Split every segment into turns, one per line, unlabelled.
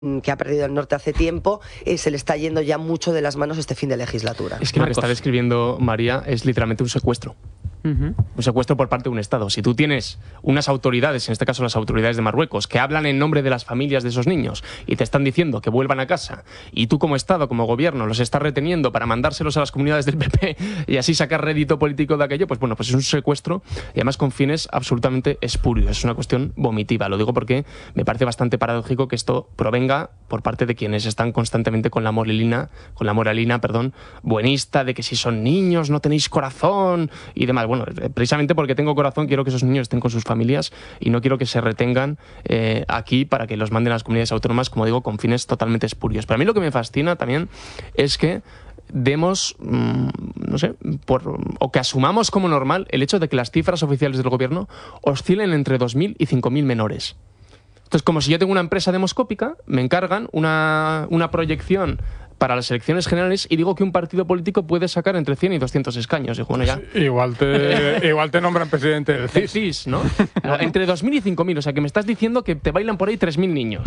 que ha perdido el norte hace tiempo, se le está yendo ya mucho de las manos este fin de legislatura.
Es que Marcos, lo que está describiendo María es literalmente un secuestro. Un secuestro por parte de un Estado. Si tú tienes unas autoridades, en este caso las autoridades de Marruecos, que hablan en nombre de las familias de esos niños y te están diciendo que vuelvan a casa, y tú como Estado, como gobierno, los estás reteniendo para mandárselos a las comunidades del PP y así sacar rédito político de aquello, pues bueno, pues es un secuestro y además con fines absolutamente espurios. Es una cuestión vomitiva. Lo digo porque me parece bastante paradójico que esto provenga por parte de quienes están constantemente con la moralina, buenista, de que si son niños no tenéis corazón y demás. Bueno, precisamente porque tengo corazón quiero que esos niños estén con sus familias y no quiero que se retengan aquí para que los manden a las comunidades autónomas, como digo, con fines totalmente espurios. Pero a mí lo que me fascina también es que demos, no sé, o que asumamos como normal el hecho de que las cifras oficiales del gobierno oscilen entre 2.000 y 5.000 menores. Entonces, como si yo tengo una empresa demoscópica, me encargan una proyección para las elecciones generales y digo que un partido político puede sacar entre 100 y 200 escaños. Y bueno, ya.
Igual te nombran presidente del CIS.
CIS, ¿no? Entre 2.000 y 5.000. O sea, que me estás diciendo que te bailan por ahí 3.000 niños.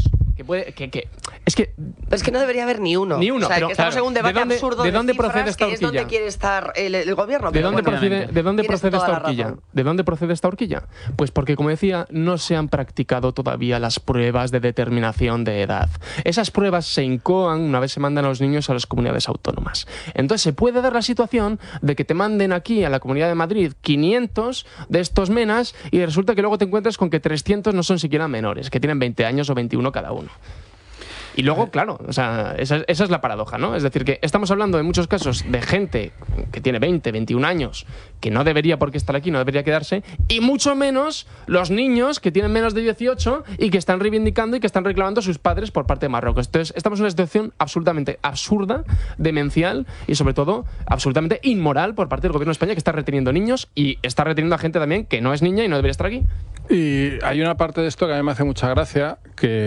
Es que
no debería haber ni uno.
Ni uno.
O sea,
pero,
que estamos en un debate absurdo
¿de dónde
cifras,
procede esta
horquilla?
horquilla?
¿Es donde quiere estar el gobierno?
¿De dónde procede esta horquilla?
Razón.
¿De dónde procede esta horquilla? Pues porque, como decía, no se han practicado todavía las pruebas de determinación de edad. Esas pruebas se incoan una vez se mandan a los niños a las comunidades autónomas. Entonces se puede dar la situación de que te manden aquí a la Comunidad de Madrid 500 de estos menas y resulta que luego te encuentras con que 300 no son siquiera menores, que tienen 20 años o 21 cada uno. Y luego, claro, o sea, esa es la paradoja, ¿no? Es decir, que estamos hablando en muchos casos de gente que tiene 20, 21 años, que no debería por qué estar aquí, no debería quedarse, y mucho menos los niños que tienen menos de 18 y que están reivindicando y que están reclamando a sus padres por parte de Marruecos. Entonces, estamos en una situación absolutamente absurda, demencial y, sobre todo, absolutamente inmoral por parte del gobierno de España, que está reteniendo niños y está reteniendo a gente también que no es niña y no debería estar aquí.
Y hay una parte de esto que a mí me hace mucha gracia,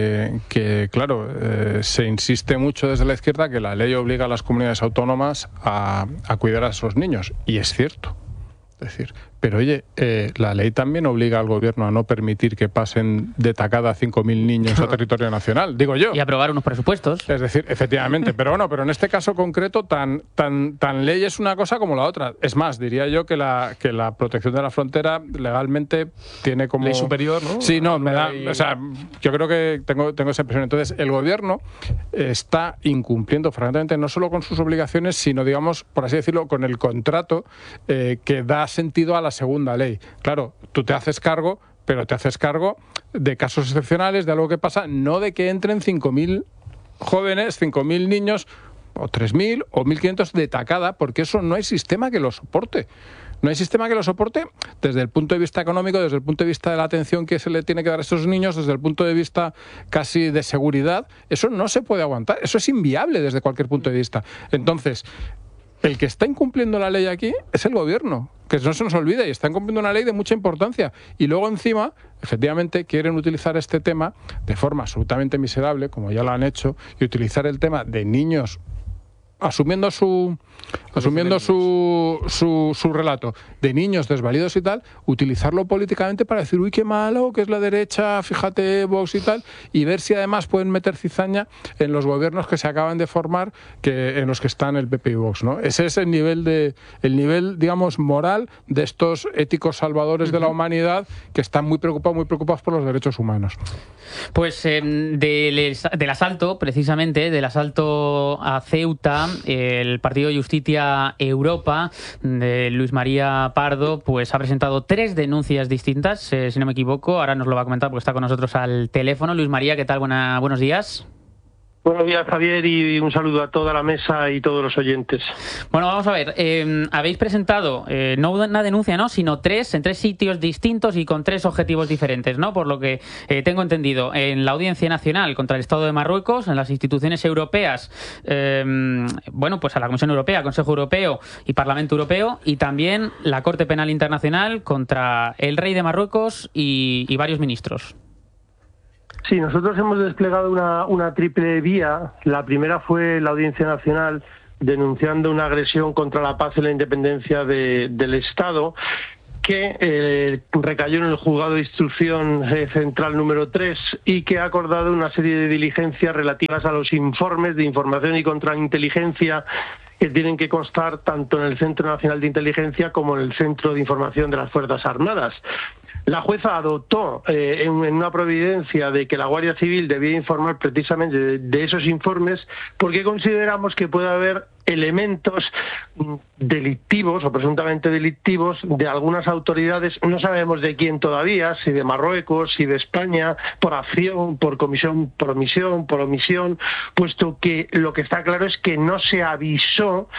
que claro, se insiste mucho desde la izquierda que la ley obliga a las comunidades autónomas a cuidar a esos niños. Y es cierto. Es decir, pero oye, la ley también obliga al gobierno a no permitir que pasen de tacada 5.000 niños a territorio nacional, digo yo.
Y aprobar unos presupuestos.
Es decir, efectivamente, pero en este caso concreto tan ley es una cosa como la otra. Es más, diría yo que la protección de la frontera legalmente tiene como...
Ley superior, ¿no?
Sí, no, me da... O sea, yo creo que tengo esa impresión. Entonces, el gobierno está incumpliendo francamente no solo con sus obligaciones, sino, digamos, por así decirlo, con el contrato que da sentido a la segunda ley. Claro, tú te haces cargo, pero te haces cargo de casos excepcionales, de algo que pasa, no de que entren 5.000 jóvenes, 5.000 niños, o 3.000 o 1.500 de tacada, porque eso no hay sistema que lo soporte. No hay sistema que lo soporte desde el punto de vista económico, desde el punto de vista de la atención que se le tiene que dar a estos niños, desde el punto de vista casi de seguridad. Eso no se puede aguantar, eso es inviable desde cualquier punto de vista. Entonces, el que está incumpliendo la ley aquí es el gobierno, que no se nos olvide, y está incumpliendo una ley de mucha importancia. Y luego encima, efectivamente, quieren utilizar este tema de forma absolutamente miserable, como ya lo han hecho, y utilizar el tema de niños asumiendo su relato de niños desvalidos y tal, utilizarlo políticamente para decir, uy, qué malo, que es la derecha, fíjate, Vox y tal, y ver si además pueden meter cizaña en los gobiernos que se acaban de formar, en los que están el PP y Vox, ¿no? Ese es el nivel, digamos, moral de estos éticos salvadores de la humanidad que están muy preocupados por los derechos humanos.
Pues del asalto, precisamente, del asalto a Ceuta, el partido Justicia Europa de Luis María Pardo pues ha presentado 3 denuncias distintas, si no me equivoco. Ahora nos lo va a comentar porque está con nosotros al teléfono. Luis María, ¿qué tal? Buenos días.
Buenos días, Javier, y un saludo a toda la mesa y todos los oyentes.
Bueno, vamos a ver. Habéis presentado no una denuncia, ¿no?, sino 3 en 3 sitios distintos y con 3 objetivos diferentes, ¿no? Por lo que tengo entendido, en la Audiencia Nacional contra el Estado de Marruecos, en las instituciones europeas, pues a la Comisión Europea, Consejo Europeo y Parlamento Europeo, y también la Corte Penal Internacional contra el rey de Marruecos y varios ministros.
Sí, nosotros hemos desplegado una triple vía. La primera fue la Audiencia Nacional denunciando una agresión contra la paz y la independencia del Estado, que recayó en el juzgado de instrucción central número 3 y que ha acordado una serie de diligencias relativas a los informes de información y contrainteligencia que tienen que constar tanto en el Centro Nacional de Inteligencia como en el Centro de Información de las Fuerzas Armadas. La jueza adoptó en una providencia de que la Guardia Civil debía informar precisamente de esos informes porque consideramos que puede haber elementos delictivos o presuntamente delictivos de algunas autoridades, no sabemos de quién todavía, si de Marruecos, si de España, por acción, por comisión, por omisión, puesto que lo que está claro es que no se avisó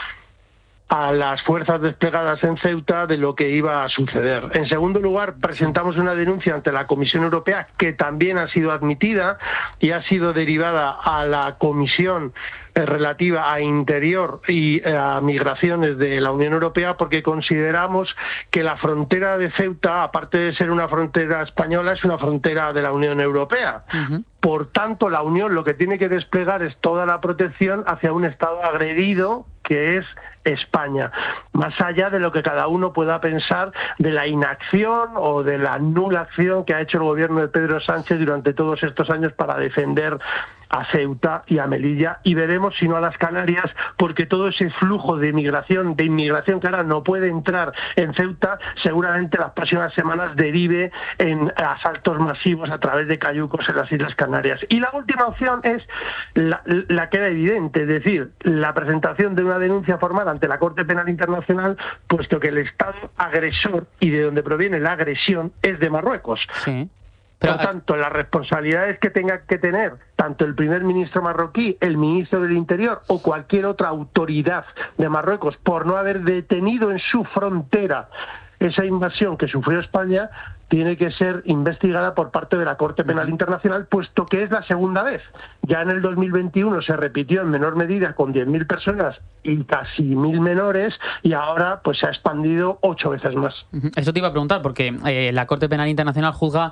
a las fuerzas desplegadas en Ceuta de lo que iba a suceder. En segundo lugar, presentamos una denuncia ante la Comisión Europea que también ha sido admitida y ha sido derivada a la Comisión relativa a Interior y a Migraciones de la Unión Europea porque consideramos que la frontera de Ceuta, aparte de ser una frontera española, es una frontera de la Unión Europea. Por tanto, la Unión lo que tiene que desplegar es toda la protección hacia un Estado agredido que es España, más allá de lo que cada uno pueda pensar de la inacción o de la nula acción que ha hecho el gobierno de Pedro Sánchez durante todos estos años para defender a Ceuta y a Melilla, y veremos si no a las Canarias, porque todo ese flujo de inmigración que ahora no puede entrar en Ceuta, seguramente las próximas semanas derive en asaltos masivos a través de cayucos en las Islas Canarias. Y la última opción es la que era evidente, es decir, la presentación de una denuncia formal ante la Corte Penal Internacional, puesto que el Estado agresor y de donde proviene la agresión es de Marruecos.
Sí.
Por tanto, las responsabilidades que tenga que tener tanto el primer ministro marroquí, el ministro del Interior o cualquier otra autoridad de Marruecos por no haber detenido en su frontera esa invasión que sufrió España tiene que ser investigada por parte de la Corte Penal Internacional, puesto que es la segunda vez. Ya en el 2021 se repitió en menor medida con 10.000 personas y casi 1.000 menores, y ahora pues se ha expandido 8 veces más.
Eso te iba a preguntar, porque la Corte Penal Internacional juzga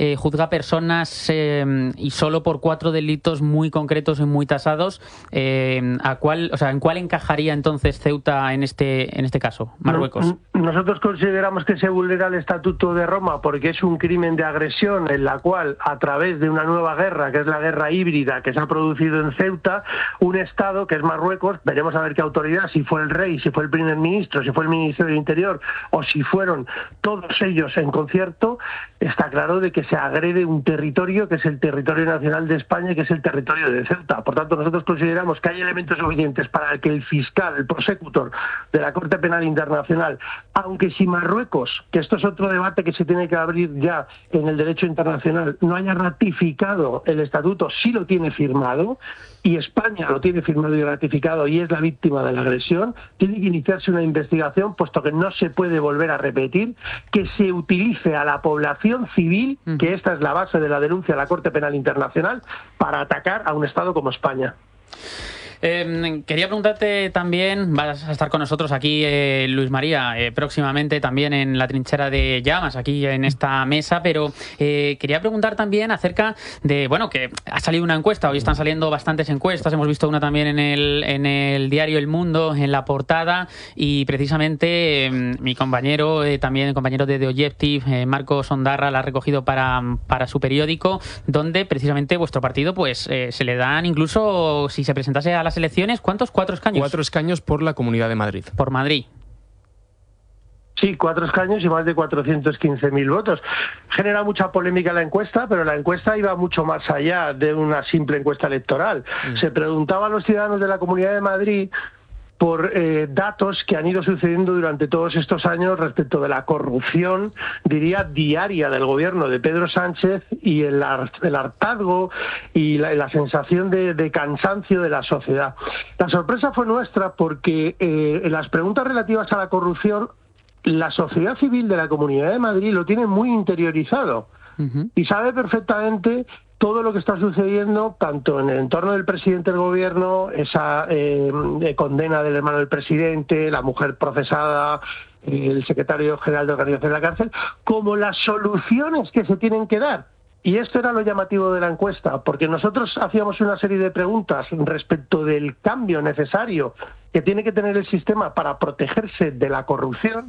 personas y solo por 4 delitos muy concretos y muy tasados. ¿En cuál encajaría entonces Ceuta en este caso, Marruecos?
Nosotros consideramos que se vulnera el Estatuto de Roma porque es un crimen de agresión en la cual, a través de una nueva guerra, que es la guerra híbrida que se ha producido en Ceuta, un Estado, que es Marruecos, veremos a ver qué autoridad, si fue el rey, si fue el primer ministro, si fue el ministro del Interior o si fueron todos ellos en concierto, está claro de que se agrede un territorio que es el territorio nacional de España y que es el territorio de Ceuta. Por tanto, nosotros consideramos que hay elementos suficientes para que el fiscal, el prosecutor de la Corte Penal Internacional, aunque si Marruecos, que esto es otro debate que se tiene que abrir ya en el derecho internacional, no haya ratificado el estatuto, sí lo tiene firmado, y España lo tiene firmado y ratificado y es la víctima de la agresión, tiene que iniciarse una investigación, puesto que no se puede volver a repetir que se utilice a la población civil, que esta es la base de la denuncia a la Corte Penal Internacional, para atacar a un Estado como España.
Quería preguntarte también, vas a estar con nosotros aquí, Luis María, próximamente también en la trinchera de llamas, aquí en esta mesa, pero quería preguntar también acerca de, bueno, que ha salido una encuesta, hoy están saliendo bastantes encuestas, hemos visto una también en el diario El Mundo, en la portada, y precisamente mi compañero, también el compañero de The Objective, Marcos Ondarra, la ha recogido para su periódico, donde precisamente vuestro partido pues se le dan, incluso si se presentase a las elecciones, ¿cuántos? 4 escaños.
4 escaños por la Comunidad de Madrid.
Por Madrid.
Sí, 4 escaños y más de 415.000 votos. Genera mucha polémica la encuesta, pero la encuesta iba mucho más allá de una simple encuesta electoral. Se preguntaba a los ciudadanos de la Comunidad de Madrid por datos que han ido sucediendo durante todos estos años respecto de la corrupción, diría, diaria del gobierno de Pedro Sánchez y el hartazgo y la sensación de cansancio de la sociedad. La sorpresa fue nuestra porque en las preguntas relativas a la corrupción, la sociedad civil de la Comunidad de Madrid lo tiene muy interiorizado y sabe perfectamente todo lo que está sucediendo, tanto en el entorno del presidente del gobierno, esa condena del hermano del presidente, la mujer procesada, el secretario general de Organización de la Cárcel, como las soluciones que se tienen que dar. Y esto era lo llamativo de la encuesta, porque nosotros hacíamos una serie de preguntas respecto del cambio necesario que tiene que tener el sistema para protegerse de la corrupción,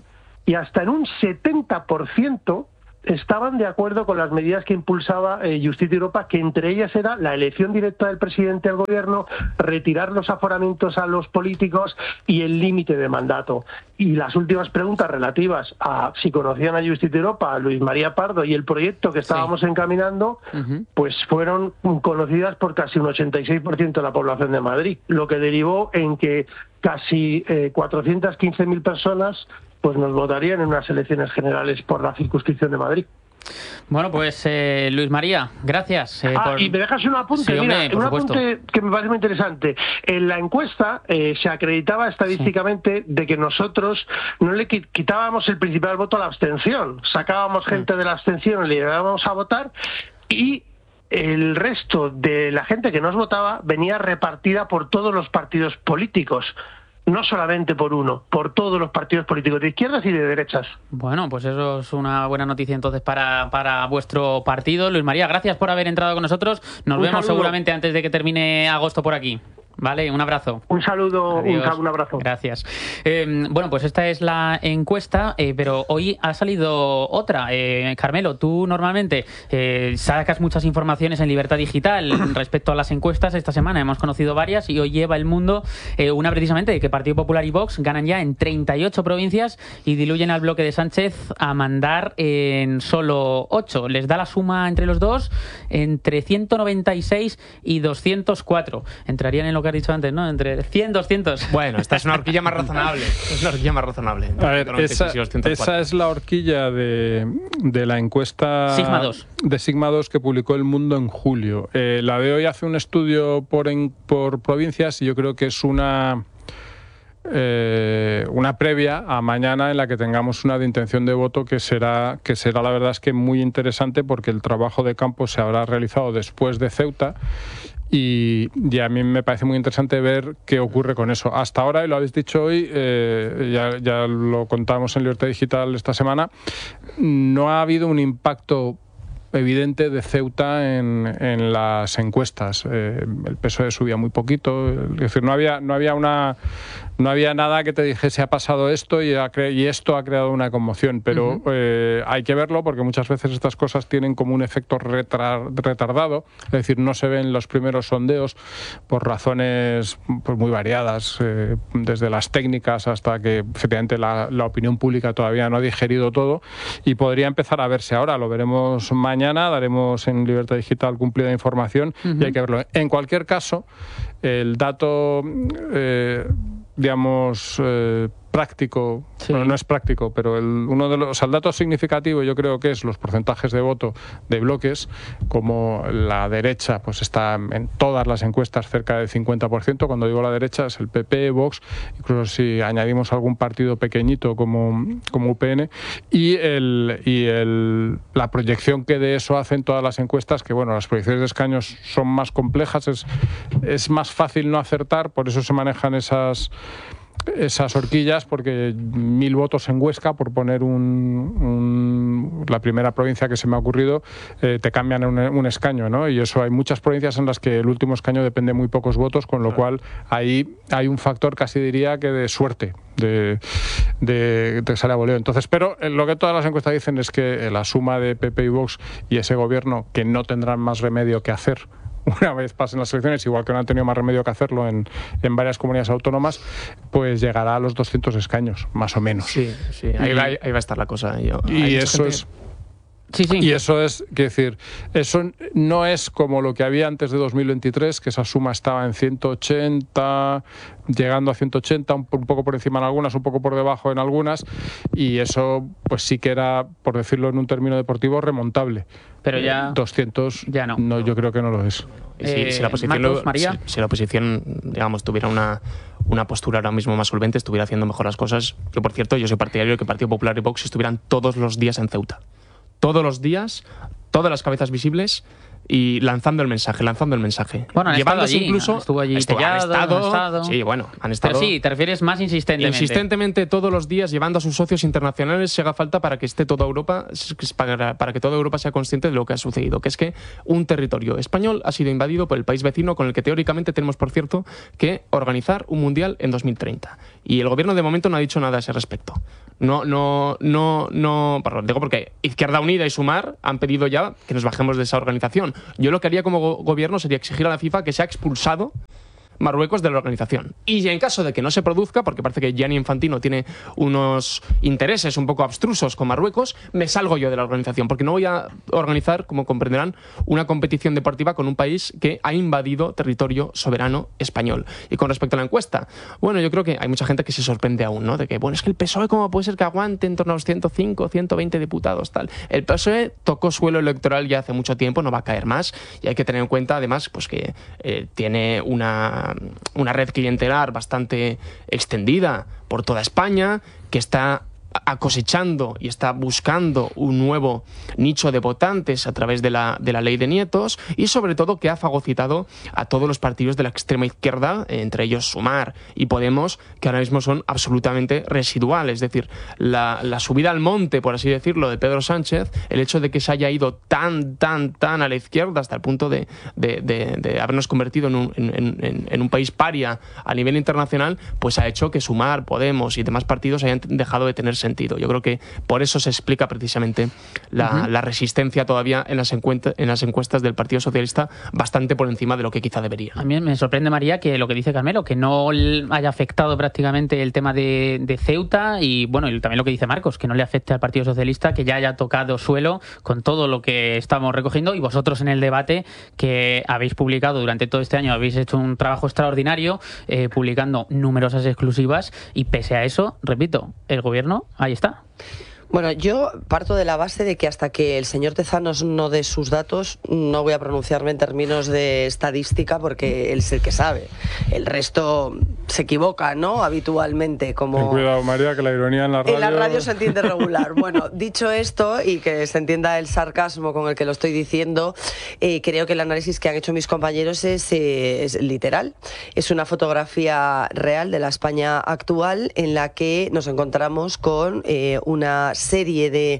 y hasta en un 70% estaban de acuerdo con las medidas que impulsaba Justicia Europa, que entre ellas era la elección directa del presidente al gobierno, retirar los aforamientos a los políticos y el límite de mandato. Y las últimas preguntas relativas a si conocían a Justicia Europa, a Luis María Pardo y el proyecto que estábamos encaminando, pues fueron conocidas por casi un 86% de la población de Madrid, lo que derivó en que casi 415.000 personas pues nos votarían en unas elecciones generales por la circunscripción de Madrid.
Bueno, pues Luis María, gracias.
Y me dejas un apunte,
sí, hombre,
un apunte que me parece muy interesante. En la encuesta se acreditaba estadísticamente de que nosotros no le quitábamos el principal voto a la abstención, sacábamos gente de la abstención y le llevábamos a votar, y el resto de la gente que nos votaba venía repartida por todos los partidos políticos. No solamente por uno, por todos los partidos políticos de izquierdas y de derechas.
Bueno, pues eso es una buena noticia entonces para vuestro partido. Luis María, gracias por haber entrado con nosotros. Nos vemos seguramente antes de que termine agosto por aquí. Vale, un abrazo.
Un saludo, un abrazo.
Gracias. Bueno, pues esta es la encuesta, pero hoy ha salido otra. Carmelo, tú normalmente sacas muchas informaciones en Libertad Digital respecto a las encuestas. Esta semana hemos conocido varias y hoy lleva El Mundo una precisamente de que Partido Popular y Vox ganan ya en 38 provincias y diluyen al bloque de Sánchez a mandar en solo 8. Les da la suma entre los dos entre 196 y 204. Entrarían en lo que has dicho antes, ¿no? Entre 100 y 200.
Bueno, esta es una horquilla más razonable. Es una horquilla más razonable.
A ver, esa es la horquilla de la encuesta
Sigma 2.
De Sigma 2 que publicó El Mundo en julio. La de hoy hace un estudio por provincias y yo creo que es una previa a mañana en la que tengamos una de intención de voto que será la verdad es que muy interesante, porque el trabajo de campo se habrá realizado después de Ceuta. Y a mí me parece muy interesante ver qué ocurre con eso. Hasta ahora, y lo habéis dicho hoy, ya lo contamos en Libertad Digital esta semana, no ha habido un impacto evidente de Ceuta en las encuestas. El PSOE subía muy poquito, es decir, no había nada que te dijese ha pasado esto y esto ha creado una conmoción, pero hay que verlo, porque muchas veces estas cosas tienen como un efecto retardado, es decir, no se ven los primeros sondeos por razones pues muy variadas, desde las técnicas hasta que efectivamente la opinión pública todavía no ha digerido todo, y podría empezar a verse ahora. Lo veremos mañana, daremos en Libertad Digital cumplida información y hay que verlo. En cualquier caso, el dato digamos práctico, sí. Bueno, no es práctico, pero el dato significativo yo creo que es los porcentajes de voto de bloques, como la derecha pues está en todas las encuestas cerca del 50%, cuando digo la derecha es el PP, Vox, incluso si añadimos algún partido pequeñito como UPN, y la proyección que de eso hacen todas las encuestas, que bueno, las proyecciones de escaños son más complejas, es más fácil no acertar, por eso se manejan esas horquillas, porque 1.000 votos en Huesca, por poner la primera provincia que se me ha ocurrido, te cambian un escaño, ¿no? Y eso, hay muchas provincias en las que el último escaño depende de muy pocos votos, con lo cual ahí hay un factor, casi diría que de suerte, de salir a voleo. Entonces, pero lo que todas las encuestas dicen es que la suma de PP y Vox y ese gobierno, que no tendrán más remedio que hacer una vez pasen las elecciones, igual que no han tenido más remedio que hacerlo en varias comunidades autónomas, pues llegará a los 200 escaños, más o menos.
Sí, ahí va a estar la cosa.
Y eso es...
Sí.
Y eso es, quiero decir, eso no es como lo que había antes de 2023, que esa suma estaba en 180, llegando a 180, un poco por encima en algunas, un poco por debajo en algunas, y eso pues sí que era, por decirlo en un término deportivo, remontable.
Pero ya
200
ya no.
Yo creo que no lo es.
Si la oposición, digamos, tuviera una postura ahora mismo más solvente, estuviera haciendo mejor las cosas. Yo, por cierto, soy partidario de que Partido Popular y Vox estuvieran todos los días en Ceuta. Todos los días, todas las cabezas visibles y lanzando el mensaje.
Bueno,
llevándose incluso...
Estuvo allí
han estado. Sí, bueno, han estado...
Pero sí, te refieres más insistentemente.
Insistentemente todos los días, llevando a sus socios internacionales, si haga falta, para que esté toda Europa, para que toda Europa sea consciente de lo que ha sucedido, que es que un territorio español ha sido invadido por el país vecino, con el que teóricamente tenemos, por cierto, que organizar un mundial en 2030. Y el gobierno de momento no ha dicho nada a ese respecto. Perdón, digo porque Izquierda Unida y Sumar han pedido ya que nos bajemos de esa organización. Yo lo que haría como gobierno sería exigir a la FIFA que sea expulsado Marruecos de la organización. Y en caso de que no se produzca, porque parece que Gianni Infantino tiene unos intereses un poco abstrusos con Marruecos, me salgo yo de la organización, porque no voy a organizar, como comprenderán, una competición deportiva con un país que ha invadido territorio soberano español. Y con respecto a la encuesta, bueno, yo creo que hay mucha gente que se sorprende aún, ¿no? De que, bueno, es que el PSOE, ¿cómo puede ser que aguante en torno a los 105, 120 diputados, tal? El PSOE tocó suelo electoral ya hace mucho tiempo, no va a caer más, y hay que tener en cuenta, además, pues que tiene una red clientelar bastante extendida por toda España, que está cosechando y está buscando un nuevo nicho de votantes a través de la ley de nietos, y sobre todo que ha fagocitado a todos los partidos de la extrema izquierda, entre ellos Sumar y Podemos, que ahora mismo son absolutamente residuales. Es decir, la subida al monte, por así decirlo, de Pedro Sánchez, el hecho de que se haya ido tan a la izquierda hasta el punto de habernos convertido en un país paria a nivel internacional, pues ha hecho que Sumar, Podemos y demás partidos hayan dejado de tener sentido. Yo creo que por eso se explica precisamente la resistencia todavía en las encuestas del Partido Socialista bastante por encima de lo que quizá debería.
A mí me sorprende, María, que lo que dice Carmelo, que no haya afectado prácticamente el tema de Ceuta, y bueno, y también lo que dice Marcos, que no le afecte al Partido Socialista, que ya haya tocado suelo con todo lo que estamos recogiendo, y vosotros en el debate que habéis publicado durante todo este año habéis hecho un trabajo extraordinario publicando numerosas exclusivas, y pese a eso, repito, el gobierno ahí está.
Bueno, yo parto de la base de que hasta que el señor Tezanos no dé sus datos, no voy a pronunciarme en términos de estadística, porque él es el que sabe. El resto se equivoca, ¿no? Habitualmente. Como...
Ten cuidado, María, que la ironía en la radio...
En la radio se entiende regular. Bueno, dicho esto, y que se entienda el sarcasmo con el que lo estoy diciendo, creo que el análisis que han hecho mis compañeros es literal. Es una fotografía real de la España actual, en la que nos encontramos con una serie de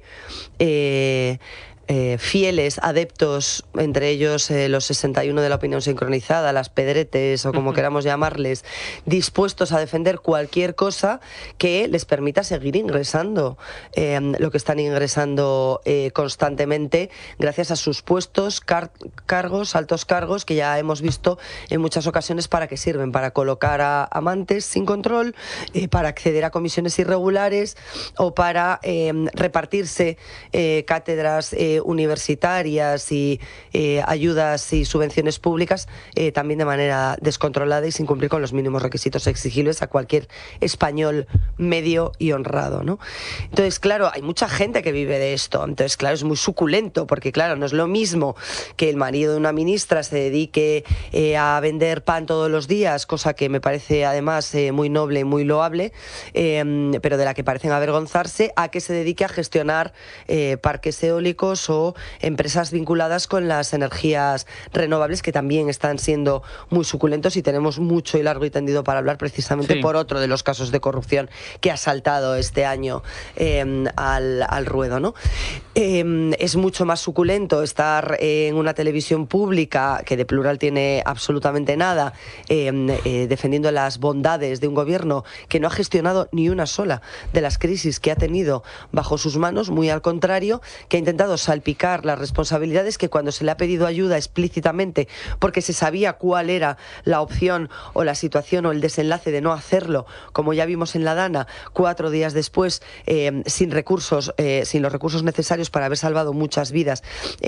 fieles adeptos, entre ellos los 61 de la opinión sincronizada, las pedretes o como queramos llamarles, dispuestos a defender cualquier cosa que les permita seguir ingresando lo que están ingresando constantemente, gracias a sus puestos, cargos, altos cargos, que ya hemos visto en muchas ocasiones para qué sirven: para colocar a amantes sin control, para acceder a comisiones irregulares, o para repartirse cátedras universitarias y ayudas y subvenciones públicas también de manera descontrolada y sin cumplir con los mínimos requisitos exigibles a cualquier español medio y honrado, ¿no? Entonces, claro, hay mucha gente que vive de esto. Entonces, claro, es muy suculento, porque claro, no es lo mismo que el marido de una ministra se dedique a vender pan todos los días, cosa que me parece además muy noble y muy loable, pero de la que parecen avergonzarse, a que se dedique a gestionar parques eólicos o empresas vinculadas con las energías renovables, que también están siendo muy suculentos, y tenemos mucho y largo y tendido para hablar, precisamente por otro de los casos de corrupción que ha saltado este año al ruedo, ¿no? Es mucho más suculento estar en una televisión pública, que de plural tiene absolutamente nada, defendiendo las bondades de un gobierno que no ha gestionado ni una sola de las crisis que ha tenido bajo sus manos, muy al contrario, que ha intentado salpicar las responsabilidades, que cuando se le ha pedido ayuda explícitamente porque se sabía cuál era la opción o la situación o el desenlace de no hacerlo, como ya vimos en la Dana, 4 días después, sin recursos, sin los recursos necesarios para haber salvado muchas vidas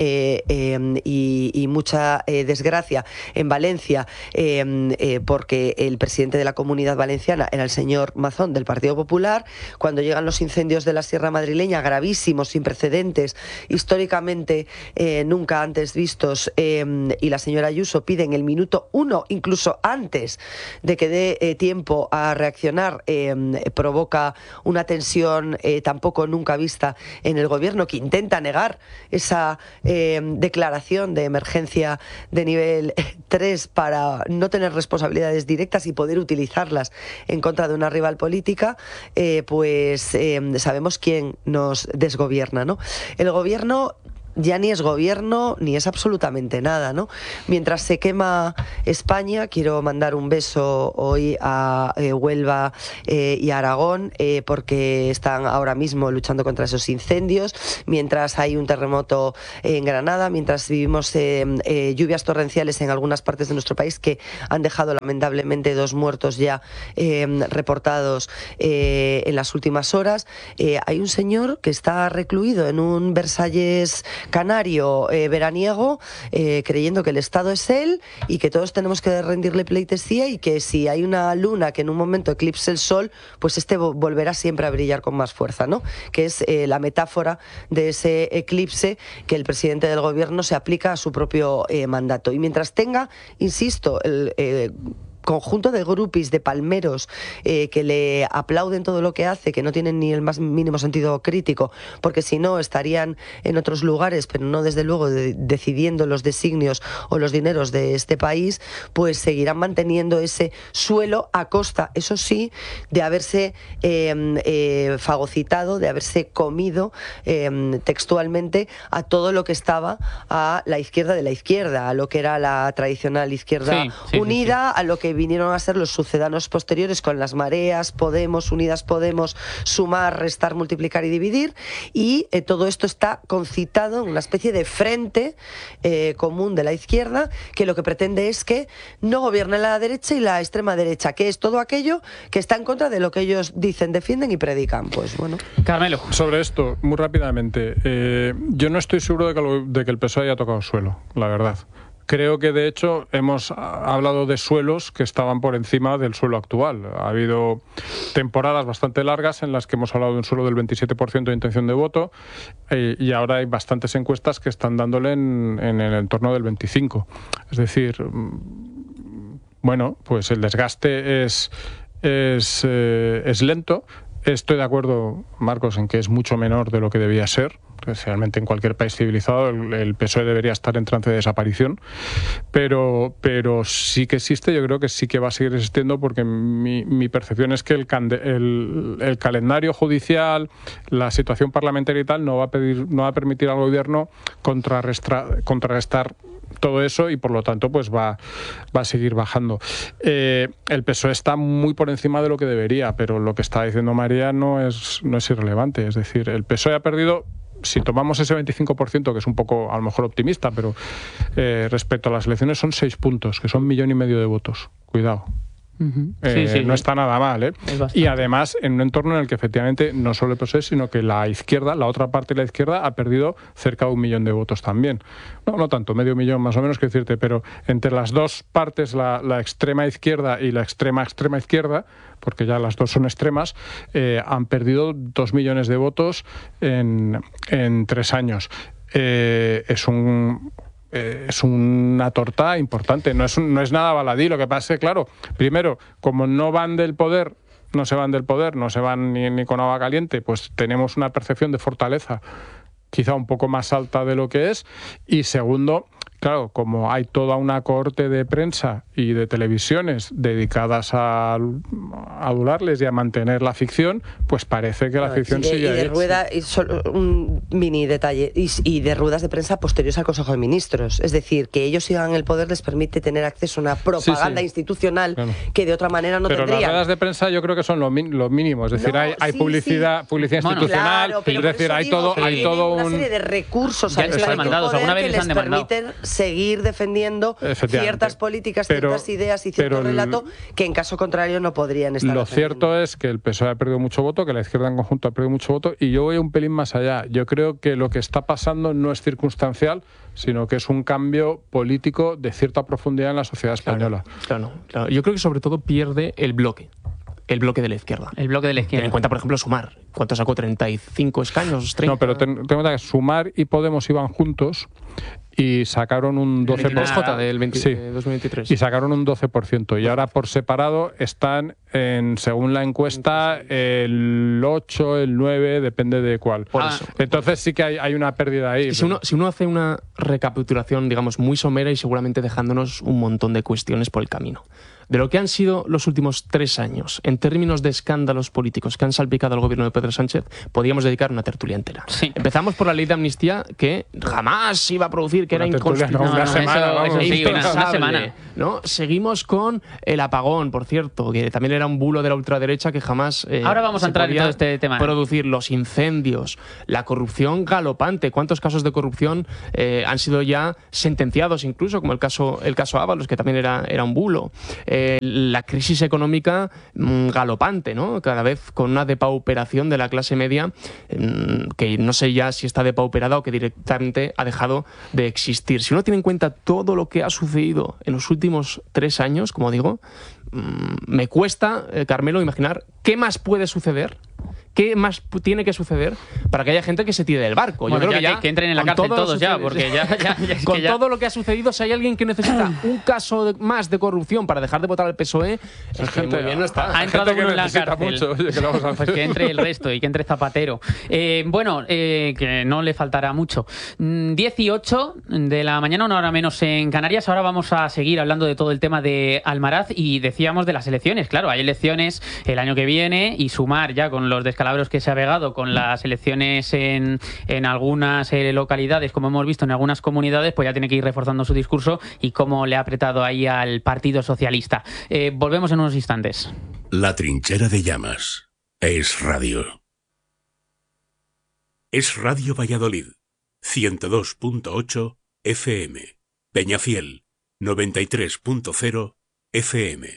y mucha desgracia en Valencia, porque el presidente de la Comunidad Valenciana era el señor Mazón, del Partido Popular. Cuando llegan los incendios de la Sierra Madrileña, gravísimos, sin precedentes, históricamente nunca antes vistos, y la señora Ayuso pide en el minuto 1, incluso antes de que dé tiempo a reaccionar, provoca una tensión tampoco nunca vista en el gobierno, que intenta negar esa declaración de emergencia de nivel 3 para no tener responsabilidades directas y poder utilizarlas en contra de una rival política. Pues sabemos quién nos desgobierna, ¿no? El gobierno ya ni es gobierno ni es absolutamente nada, ¿no? Mientras se quema España, quiero mandar un beso hoy a Huelva y a Aragón, porque están ahora mismo luchando contra esos incendios, mientras hay un terremoto en Granada, mientras vivimos lluvias torrenciales en algunas partes de nuestro país que han dejado lamentablemente 2 muertos ya reportados en las últimas horas. Hay un señor que está recluido en un Versalles canario veraniego, creyendo que el Estado es él y que todos tenemos que rendirle pleitesía, y que si hay una luna que en un momento eclipse el sol, pues este volverá siempre a brillar con más fuerza, ¿no? Que es la metáfora de ese eclipse que el presidente del gobierno se aplica a su propio mandato. Y mientras tenga, insisto, el conjunto de grupis, de palmeros que le aplauden todo lo que hace, que no tienen ni el más mínimo sentido crítico, porque si no estarían en otros lugares, pero no desde luego decidiendo los designios o los dineros de este país, pues seguirán manteniendo ese suelo a costa, eso sí, de haberse fagocitado, de haberse comido textualmente a todo lo que estaba a la izquierda de la izquierda, a lo que era la tradicional izquierda unida, a lo que vinieron a ser los sucedanos posteriores con las mareas, Podemos, Unidas Podemos, sumar, restar, multiplicar y dividir, y todo esto está concitado en una especie de frente común de la izquierda, que lo que pretende es que no gobierne la derecha y la extrema derecha, que es todo aquello que está en contra de lo que ellos dicen, defienden y predican. Pues bueno.
Carmelo.
Sobre esto, muy rápidamente, yo no estoy seguro de que el PSOE haya tocado suelo, la verdad. Creo que, de hecho, hemos hablado de suelos que estaban por encima del suelo actual. Ha habido temporadas bastante largas en las que hemos hablado de un suelo del 27% de intención de voto, y ahora hay bastantes encuestas que están dándole en el entorno del 25%. Es decir, bueno, pues el desgaste es lento. Estoy de acuerdo, Marcos, en que es mucho menor de lo que debía ser. Realmente en cualquier país civilizado el PSOE debería estar en trance de desaparición, pero sí que existe. Yo creo que sí que va a seguir existiendo, porque mi percepción es que el calendario judicial, la situación parlamentaria y tal no va a permitir al gobierno contrarrestar todo eso, y por lo tanto pues va a seguir bajando. El PSOE está muy por encima de lo que debería, pero lo que está diciendo María no es irrelevante. Es decir, el PSOE ha perdido, si tomamos ese 25%, que es un poco a lo mejor optimista, pero respecto a las elecciones son 6 puntos, que son 1,5 millones de votos. Cuidado. No está nada mal, ¿eh? Y además en un entorno en el que efectivamente no solo el PSOE, sino que la izquierda, la otra parte de la izquierda, ha perdido cerca de 1 millón de votos también. No tanto, 500.000 más o menos, que decirte, pero entre las dos partes, la extrema izquierda y la extrema izquierda, porque ya las dos son extremas, han perdido 2 millones de votos en 3 años. Es una torta importante, no es nada baladí. Lo que pasa es que, claro, primero, como no se van del poder, no se van ni con agua caliente, pues tenemos una percepción de fortaleza quizá un poco más alta de lo que es. Y segundo, claro, como hay toda una cohorte de prensa y de televisiones dedicadas a adularles y a mantener la ficción, pues parece que la ficción sigue ahí.
Y de Rueda, y solo un mini detalle, y de ruedas de prensa posteriores al Consejo de Ministros. Es decir, que ellos sigan en el poder les permite tener acceso a una propaganda institucional, claro, que de otra manera no tendrían.
Pero las ruedas de prensa yo creo que son lo mínimo. Es decir, hay publicidad institucional, claro, es decir, hay todo una
serie de recursos
ya les han demandado, alguna vez les han demandado,
permiten seguir defendiendo ciertas políticas, ciertas ideas y cierto relato que en caso contrario no podrían estar.
Lo cierto es que el PSOE ha perdido mucho voto, que la izquierda en conjunto ha perdido mucho voto, y yo voy un pelín más allá. Yo creo que lo que está pasando no es circunstancial, sino que es un cambio político de cierta profundidad en la sociedad española.
Claro. Yo creo que sobre todo pierde el bloque de la izquierda.
El bloque de la izquierda.
Ten en cuenta, por ejemplo, Sumar. ¿Cuánto sacó? ¿35 escaños? 30.
No, pero ten en cuenta que Sumar y Podemos iban juntos y sacaron un 12%.
del 2023.
Y sacaron un 12%. Y ahora por separado están según la encuesta, el 8, el 9, depende de cuál.
Por eso.
Entonces sí que hay una pérdida ahí.
Si uno hace una recapitulación, digamos, muy somera y seguramente dejándonos un montón de cuestiones por el camino. De lo que han sido los últimos 3 años, en términos de escándalos políticos que han salpicado al gobierno de Pedro Sánchez, podríamos dedicar una tertulia entera.
Sí.
Empezamos por la ley de amnistía, que jamás iba a producir, que
Una
era
tertulia,
inconstitucional.
no, una semana,
eso
vamos.
sí, una
impensable,
semana.
¿no? Seguimos con el apagón, por cierto, que también era un bulo de la ultraderecha que jamás
Ahora vamos a
se
entrar en
podía
todo este tema.
producir. Los incendios, la corrupción galopante. ¿Cuántos casos de corrupción han sido ya sentenciados, incluso, como el caso Ábalos, que también era un bulo? La crisis económica galopante, ¿no? Cada vez con una depauperación de la clase media que no sé ya si está depauperada o que directamente ha dejado de existir. Si uno tiene en cuenta todo lo que ha sucedido en los últimos 3 años, como digo, me cuesta, Carmelo, imaginar qué más puede suceder. ¿Qué más tiene que suceder para que haya gente que se tire del barco?
Bueno,
yo creo
ya
que
que entren en la
con
cárcel
todo
todos ya,
sucede-
porque ya es
con
que ya...
todo lo que ha sucedido, si hay alguien que necesita un caso más de corrupción para dejar de votar al PSOE, es que muy bien no está.
Ha entrado
gente que
uno en la
necesita
cárcel.
mucho, oye, ¿qué le vamos a
Pues
hacer?
que entre el resto y que entre Zapatero. Que no le faltará mucho. 18 de la mañana, 1 hora menos en Canarias. Ahora vamos a seguir hablando de todo el tema de Almaraz y decíamos de las elecciones. Claro, hay elecciones el año que viene y sumar ya con los descalabros que se ha pegado con las elecciones en algunas localidades, como hemos visto en algunas comunidades, pues ya tiene que ir reforzando su discurso y cómo le ha apretado ahí al Partido Socialista. Volvemos en unos instantes.
La trinchera de llamas. Es radio. Es Radio Valladolid. 102.8 FM. Peñafiel. 93.0 FM.